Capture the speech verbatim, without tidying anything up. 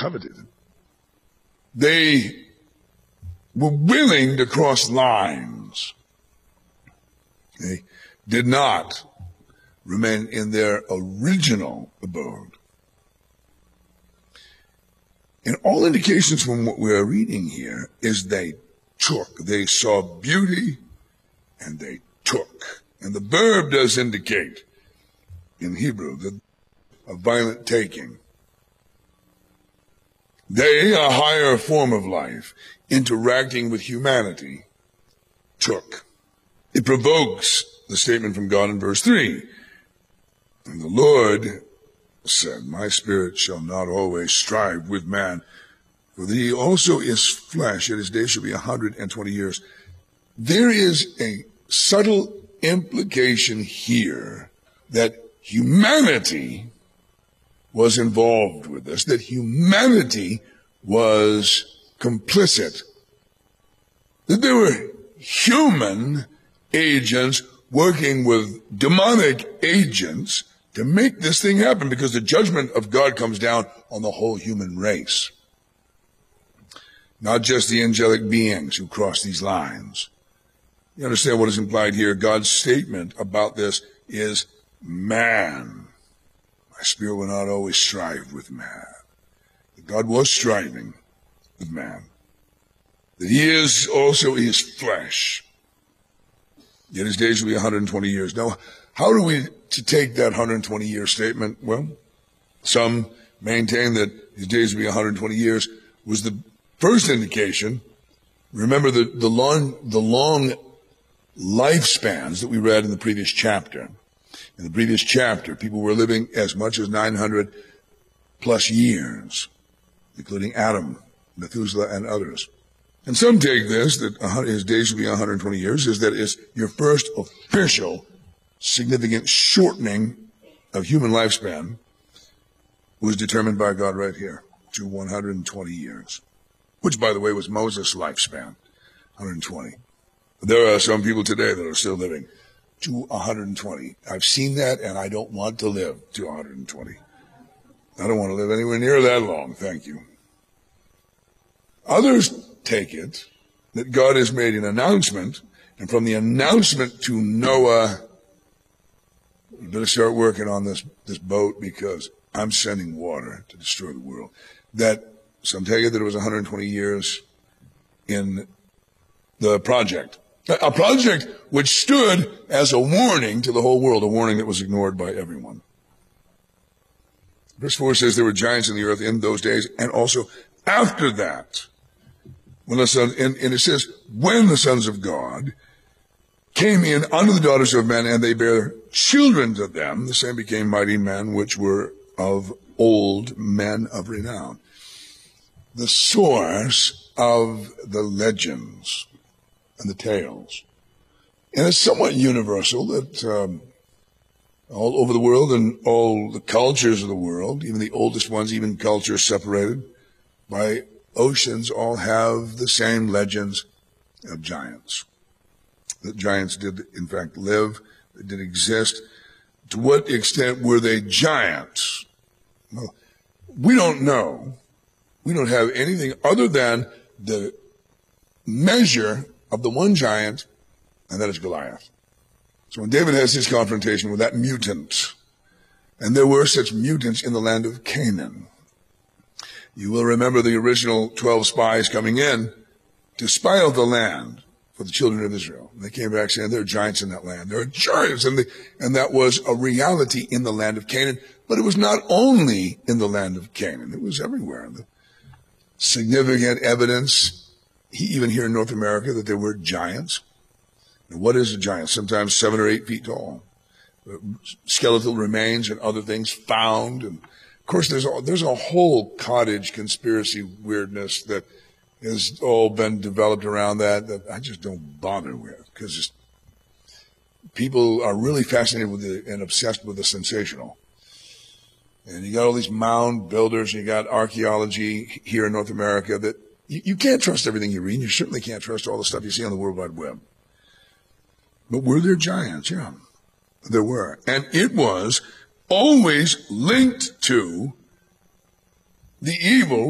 coveted. They were willing to cross lines. They did not remain in their original abode. And all indications from what we are reading here is they took. They saw beauty and they took. And the verb does indicate in Hebrew that a violent taking. They, a higher form of life, interacting with humanity, took. It provokes the statement from God in verse three. And the Lord said, my spirit shall not always strive with man, for that he also is flesh, and his days shall be a hundred and twenty years. There is a subtle implication here that humanity was involved with this, that humanity was complicit, that there were human agents working with demonic agents to make this thing happen, because the judgment of God comes down on the whole human race, not just the angelic beings who cross these lines. You understand what is implied here? God's statement about this is man. My spirit will not always strive with man. God was striving with man. That he is also his flesh. Yet his days will be one hundred twenty years. Now, how do we to take that one hundred twenty year statement? Well, some maintain that his days will be one hundred twenty years was the first indication. Remember the, the long, the long lifespans that we read in the previous chapter. In the previous chapter, people were living as much as nine hundred plus years, including Adam, Methuselah, and others. And some take this, that his days will be one hundred twenty years, is that it's your first official significant shortening of human lifespan was determined by God right here to one hundred twenty years, which, by the way, was Moses' lifespan, one hundred twenty. There are some people today that are still living to one hundred twenty. I've seen that, and I don't want to live to one hundred twenty. I don't want to live anywhere near that long, thank you. Others take it that God has made an announcement, and from the announcement to Noah, you better start working on this, this boat because I'm sending water to destroy the world. That some take it that it was one hundred twenty years in the project. A project which stood as a warning to the whole world, a warning that was ignored by everyone. Verse four says there were giants in the earth in those days, and also after that. When the son, and, and it says, when the sons of God came in unto the daughters of men, and they bare children to them, the same became mighty men, which were of old, men of renown. The source of the legends and the tales. And it's somewhat universal that um, all over the world and all the cultures of the world, even the oldest ones, even cultures separated by oceans, all have the same legends of giants. That giants did, in fact, live, they did exist. To what extent were they giants? Well, we don't know. We don't have anything other than the measure of the one giant, and that is Goliath. So when David has his confrontation with that mutant, and there were such mutants in the land of Canaan, you will remember the original twelve spies coming in to spy out the land for the children of Israel. And they came back saying, there are giants in that land. There are giants. And, the, and that was a reality in the land of Canaan. But it was not only in the land of Canaan. It was everywhere. The significant evidence, even here in North America, that there were giants. And what is a giant? Sometimes seven or eight feet tall. Skeletal remains and other things found. And of course, there's a, there's a whole cottage conspiracy weirdness that has all been developed around that that I just don't bother with, because people are really fascinated with the, and obsessed with the sensational. And you got all these mound builders, you got archaeology here in North America that you, you can't trust everything you read. And you certainly can't trust all the stuff you see on the World Wide Web. But were there giants? Yeah, there were. And it was always linked to the evil